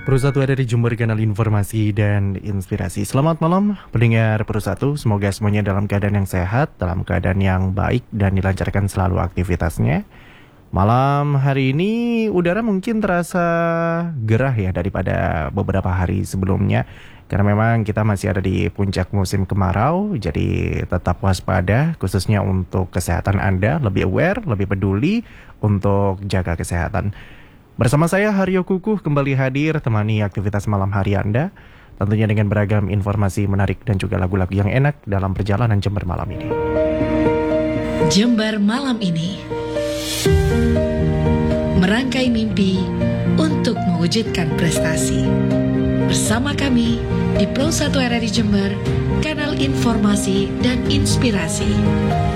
Pro1 ada di Jember, kanal informasi dan inspirasi. Selamat malam pendengar Pro1, semoga semuanya dalam keadaan yang sehat, dalam keadaan yang baik dan dilancarkan selalu aktivitasnya. Malam hari ini udara mungkin terasa gerah ya daripada beberapa hari sebelumnya, karena memang kita masih ada di puncak musim kemarau. Jadi tetap waspada khususnya untuk kesehatan Anda, lebih aware, lebih peduli untuk jaga kesehatan. Bersama saya Haryo Kukuh kembali hadir temani aktivitas malam hari Anda, tentunya dengan beragam informasi menarik dan juga lagu-lagu yang enak dalam perjalanan Jember malam ini. Jember malam ini merangkai mimpi untuk mewujudkan prestasi. Bersama kami di Pro1 RRI Jember, kanal informasi dan inspirasi.